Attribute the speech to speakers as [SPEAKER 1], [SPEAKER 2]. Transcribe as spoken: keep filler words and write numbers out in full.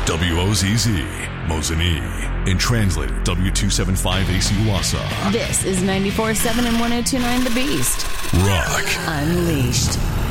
[SPEAKER 1] W O Z Z, Mosinee, and translator W two seventy-five A C Wausau.
[SPEAKER 2] This is ninety-four point seven and one oh two point nine The Beast.
[SPEAKER 1] Rock
[SPEAKER 2] Unleashed.